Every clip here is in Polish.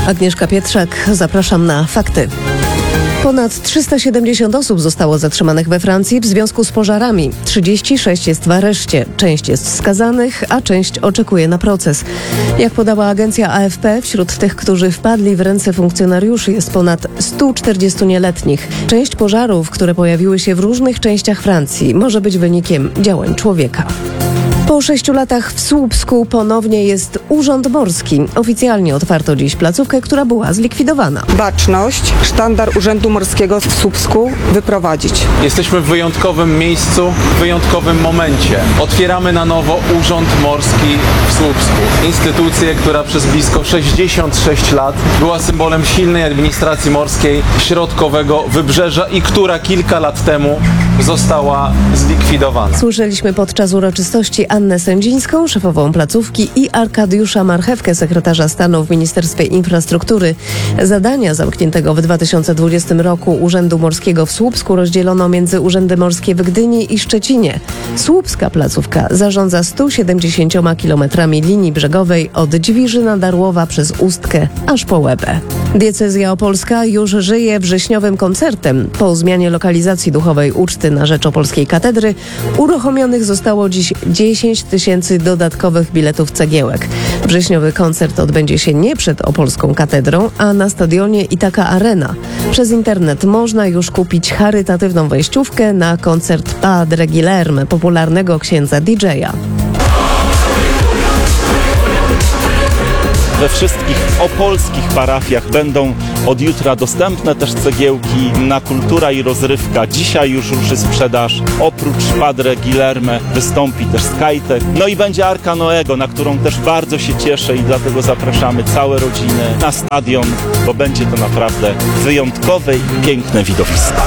Agnieszka Pietrzak, zapraszam na fakty. Ponad 370 osób zostało zatrzymanych we Francji w związku z pożarami. 36 jest w areszcie. Część jest skazanych, a część oczekuje na proces. Jak podała agencja AFP, wśród tych, którzy wpadli w ręce funkcjonariuszy, jest ponad 140 nieletnich. Część pożarów, które pojawiły się w różnych częściach Francji, może być wynikiem działań człowieka. Po 6 latach w Słupsku ponownie jest Urząd Morski. Oficjalnie otwarto dziś placówkę, która była zlikwidowana. Baczność, sztandar Urzędu Morskiego w Słupsku wyprowadzić. Jesteśmy w wyjątkowym miejscu, w wyjątkowym momencie. Otwieramy na nowo Urząd Morski w Słupsku. Instytucję, która przez blisko 66 lat była symbolem silnej administracji morskiej środkowego wybrzeża i która kilka lat temu została zlikwidowana. Słyszeliśmy podczas uroczystości Annę Sędzińską, szefową placówki, i Arkadiusza Marchewkę, sekretarza stanu w Ministerstwie Infrastruktury. Zadania zamkniętego w 2020 roku Urzędu Morskiego w Słupsku rozdzielono między urzędy morskie w Gdyni i Szczecinie. Słupska placówka zarządza 170 kilometrami linii brzegowej od Dźwiżyna Darłowa przez Ustkę aż po Łebę. Diecezja opolska już żyje wrześniowym koncertem. Po zmianie lokalizacji duchowej uczty na rzecz Opolskiej Katedry uruchomionych zostało dziś 10 000 dodatkowych biletów cegiełek. Wrześniowy koncert odbędzie się nie przed Opolską Katedrą, a na stadionie Itaka Arena. Przez internet można już kupić charytatywną wejściówkę na koncert Padre Guilherme, popularnego księdza DJ-a. We wszystkich opolskich parafiach będą od jutra dostępne też cegiełki na Kultura i Rozrywka. Dzisiaj już ruszy sprzedaż. Oprócz Padre Guilherme wystąpi też Skajtek. No i będzie Arka Noego, na którą też bardzo się cieszę i dlatego zapraszamy całe rodziny na stadion, bo będzie to naprawdę wyjątkowe i piękne widowisko.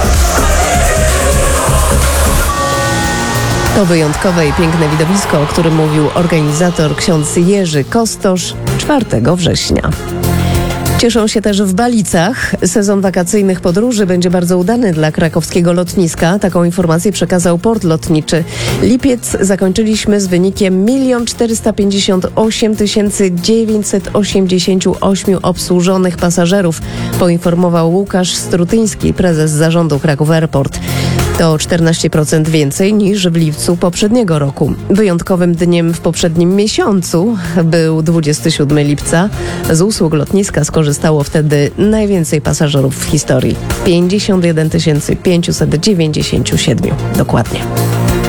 To wyjątkowe i piękne widowisko, o którym mówił organizator ksiądz Jerzy Kostosz 4 września. Cieszą się też w Balicach. Sezon wakacyjnych podróży będzie bardzo udany dla krakowskiego lotniska. Taką informację przekazał port lotniczy. Lipiec zakończyliśmy z wynikiem 1 458 988 obsłużonych pasażerów, poinformował Łukasz Strutyński, prezes zarządu Kraków Airport. To 14% więcej niż w lipcu poprzedniego roku. Wyjątkowym dniem w poprzednim miesiącu był 27 lipca. Z usług lotniska skorzystało wtedy najwięcej pasażerów w historii. 51 597 dokładnie.